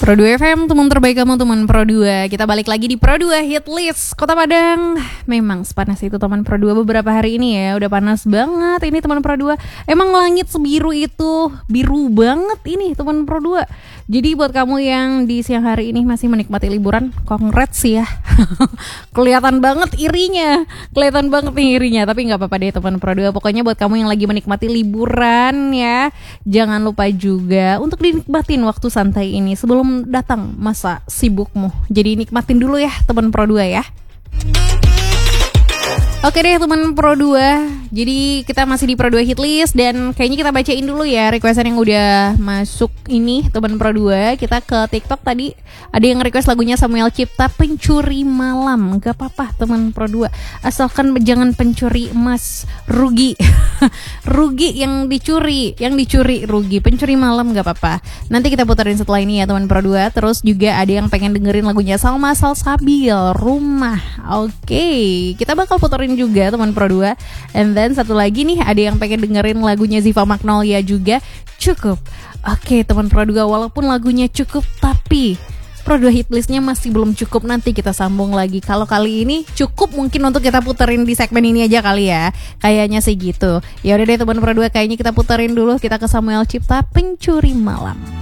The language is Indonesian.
Pro 2 FM, teman terbaik kamu, teman Pro 2. Kita balik lagi di Pro 2 Hit List Kota Padang. Memang sepanas itu teman Pro 2 beberapa hari ini ya. Udah panas banget ini teman Pro 2. Emang langit sebiru itu, biru banget ini teman Pro 2. Jadi buat kamu yang di siang hari ini masih menikmati liburan, congrats ya. Kelihatan banget irinya. Kelihatan banget nih irinya. Tapi gak apa-apa deh teman Pro 2. Pokoknya buat kamu yang lagi menikmati liburan ya, jangan lupa juga untuk dinikmatin waktu santai ini sebelum datang masa sibukmu. Jadi nikmatin dulu ya teman Pro 2 ya. Oke deh teman Pro 2. Jadi kita masih di Pro 2 Hit List. Dan kayaknya kita bacain dulu ya requestan yang udah masuk ini teman Pro 2. Kita ke TikTok tadi. Ada yang request lagunya Samuel Cipta, Pencuri Malam. Gak apa-apa teman Pro 2, asalkan jangan pencuri emas, rugi. Rugi yang dicuri rugi. Pencuri Malam gak apa-apa. Nanti kita puterin setelah ini ya teman Pro 2. Terus juga ada yang pengen dengerin lagunya Salma Salsabil, Rumah. Oke, kita bakal puterin juga teman Pro 2. And then satu lagi nih, ada yang pengen dengerin lagunya Ziva Magnolia juga, Cukup. Oke teman Pro 2, walaupun lagunya cukup, tapi Pro 2 hit listnya masih belum cukup. Nanti kita sambung lagi. Kalau kali ini cukup mungkin untuk kita puterin di segmen ini aja kali ya. Kayaknya sih gitu. Ya udah deh teman Pro 2, kayaknya kita puterin dulu. Kita ke Samuel Cipta, Pencuri Malam.